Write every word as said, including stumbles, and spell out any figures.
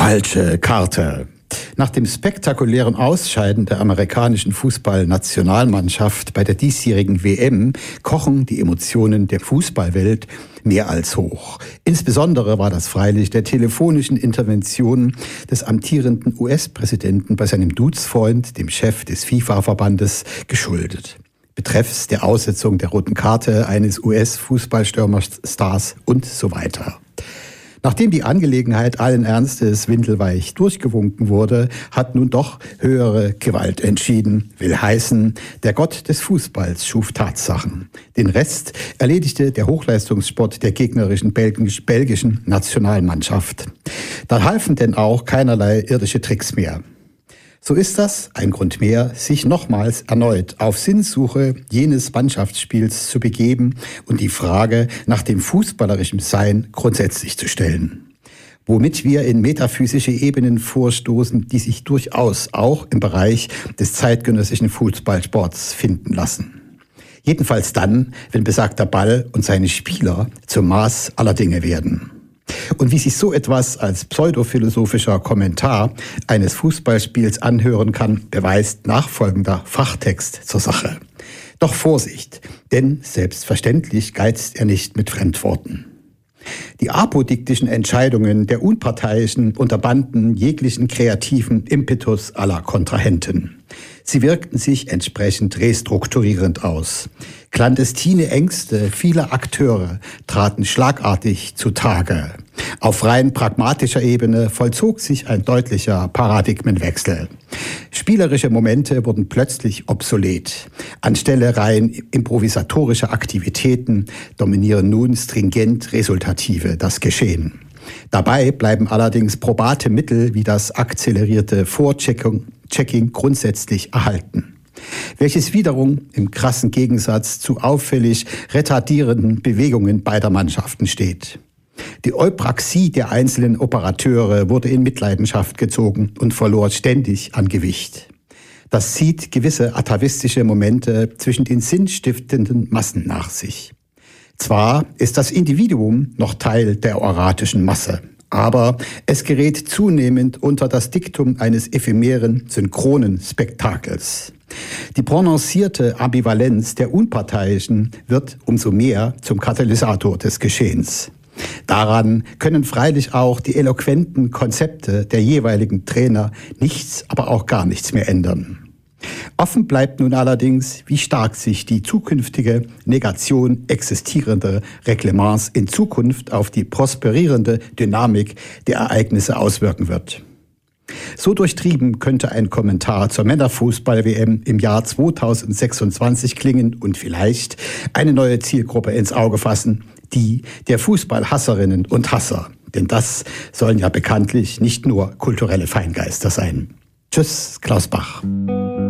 Falsche Karte. Nach dem spektakulären Ausscheiden der amerikanischen Fußballnationalmannschaft bei der diesjährigen W M kochen die Emotionen der Fußballwelt mehr als hoch. Insbesondere war das freilich der telefonischen Intervention des amtierenden U S-Präsidenten bei seinem Dudesfreund, dem Chef des FIFA-Verbandes, geschuldet. Betreffs der Aussetzung der roten Karte eines U S-Fußballstürmerstars und so weiter. Nachdem die Angelegenheit allen Ernstes windelweich durchgewunken wurde, hat nun doch höhere Gewalt entschieden. Will heißen, der Gott des Fußballs schuf Tatsachen. Den Rest erledigte der Hochleistungssport der gegnerischen belgisch- belgischen Nationalmannschaft. Da halfen denn auch keinerlei irdische Tricks mehr. So ist das ein Grund mehr, sich nochmals erneut auf Sinnsuche jenes Mannschaftsspiels zu begeben und die Frage nach dem fußballerischen Sein grundsätzlich zu stellen. Womit wir in metaphysische Ebenen vorstoßen, die sich durchaus auch im Bereich des zeitgenössischen Fußballsports finden lassen. Jedenfalls dann, wenn besagter Ball und seine Spieler zum Maß aller Dinge werden. Und wie sich so etwas als pseudophilosophischer Kommentar eines Fußballspiels anhören kann, beweist nachfolgender Fachtext zur Sache. Doch Vorsicht, denn selbstverständlich geizt er nicht mit Fremdworten. Die apodiktischen Entscheidungen der Unparteiischen unterbanden jeglichen kreativen Impetus aller Kontrahenten. Sie wirkten sich entsprechend restrukturierend aus. Clandestine Ängste vieler Akteure traten schlagartig zutage. Auf rein pragmatischer Ebene vollzog sich ein deutlicher Paradigmenwechsel. Spielerische Momente wurden plötzlich obsolet. Anstelle rein improvisatorischer Aktivitäten dominieren nun stringent resultative das Geschehen. Dabei bleiben allerdings probate Mittel wie das akzelerierte Vorchecking Checking grundsätzlich erhalten, welches wiederum im krassen Gegensatz zu auffällig retardierenden Bewegungen beider Mannschaften steht. Die Eupraxie der einzelnen Operateure wurde in Mitleidenschaft gezogen und verlor ständig an Gewicht. Das zieht gewisse atavistische Momente zwischen den sinnstiftenden Massen nach sich. Zwar ist das Individuum noch Teil der oratischen Masse, aber es gerät zunehmend unter das Diktum eines ephemeren, synchronen Spektakels. Die prononcierte Ambivalenz der Unparteiischen wird umso mehr zum Katalysator des Geschehens. Daran können freilich auch die eloquenten Konzepte der jeweiligen Trainer nichts, aber auch gar nichts mehr ändern. Offen bleibt nun allerdings, wie stark sich die zukünftige Negation existierender Reglements in Zukunft auf die prosperierende Dynamik der Ereignisse auswirken wird. So durchtrieben könnte ein Kommentar zur Männerfußball-W M im Jahr zweitausendsechsundzwanzig klingen und vielleicht eine neue Zielgruppe ins Auge fassen, die der Fußballhasserinnen und Hasser. Denn das sollen ja bekanntlich nicht nur kulturelle Feingeister sein. Tschüss, Klaus Bach.